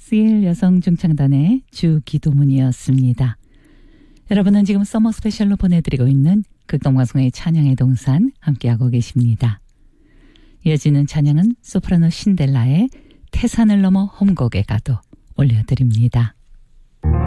CL 여성중창단의 주기도문이었습니다. 여러분은 지금 서머 스페셜로 보내드리고 있는 극동방송의 찬양의 동산 함께하고 계십니다. 이어지는 찬양은 소프라노 신델라의 태산을 넘어 홈곡에 가도 올려드립니다.